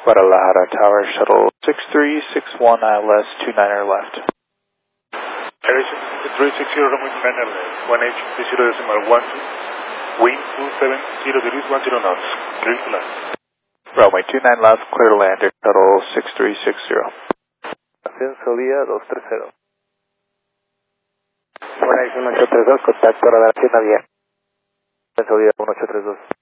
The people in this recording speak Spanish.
Guadalajara Tower, shuttle 6361 ILS 29er left. Aeration 360 runway 29er left, 1H30.12, wind 270 degrees 10 knots, clear to land. Runway 29 left, clear to land, Air Shuttle 6360. Ascenso vía 230. Horizon 1832, contacto radar 100 vía. Ascenso vía 1832.